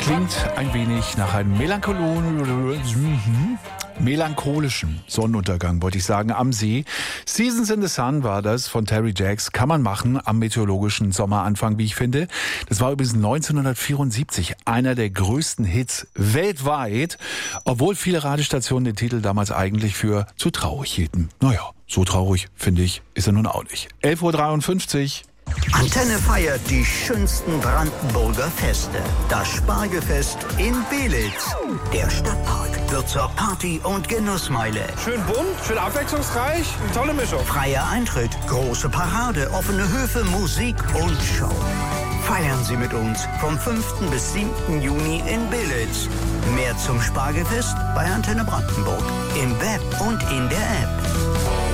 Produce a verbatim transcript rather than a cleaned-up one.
klingt ein wenig nach einem melancholischen, melancholischen Sonnenuntergang, wollte ich sagen, am See. Seasons in the Sun war das von Terry Jacks. Kann man machen am meteorologischen Sommeranfang, wie ich finde. Das war übrigens neunzehnhundertvierundsiebzig einer der größten Hits weltweit, obwohl viele Radiostationen den Titel damals eigentlich für zu traurig hielten. Naja, so traurig, finde ich, ist er nun auch nicht. elf Uhr dreiundfünfzig. Antenne feiert die schönsten Brandenburger Feste. Das Spargelfest in Belitz. Der Stadtpark wird zur Party- und Genussmeile. Schön bunt, schön abwechslungsreich, eine tolle Mischung. Freier Eintritt, große Parade, offene Höfe, Musik und Show. Feiern Sie mit uns vom fünften bis siebten Juni in Belitz. Mehr zum Spargelfest bei Antenne Brandenburg. Im Web und in der App.